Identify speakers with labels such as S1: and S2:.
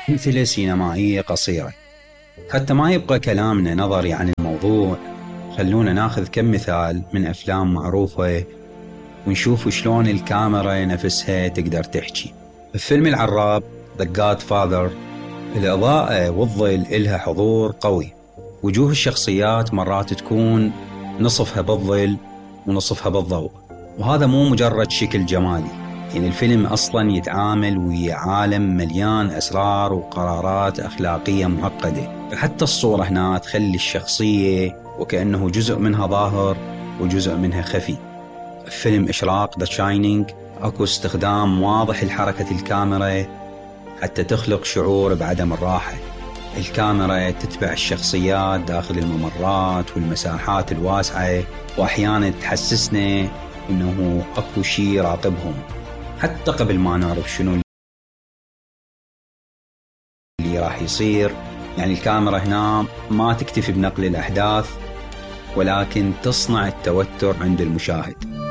S1: أمثلة سينمائية قصيرة. حتى ما يبقى كلامنا نظري عن الموضوع، خلونا ناخذ كم مثال من أفلام معروفة ونشوف شلون الكاميرا نفسها تقدر تحكي. بفيلم العراب The Godfather، الإضاءة والظل إلها حضور قوي. وجوه الشخصيات مرات تكون نصفها بالظل ونصفها بالضوء، وهذا مو مجرد شكل جمالي، يعني الفيلم أصلا يتعامل ويا عالم مليان أسرار وقرارات أخلاقية معقدة. فحتى الصورة هنا تخلي الشخصية وكأنه جزء منها ظاهر وجزء منها خفي. فيلم إشراق The Shining أكو استخدام واضح لحركة الكاميرا حتى تخلق شعور بعدم الراحة. الكاميرا تتبع الشخصيات داخل الممرات والمساحات الواسعة، وأحيانا تحسسنا إنه أكو شيء يراقبهم حتى قبل ما نعرف شنو اللي راح يصير. يعني الكاميرا هنا ما تكتفي بنقل الأحداث، ولكن تصنع التوتر عند المشاهد.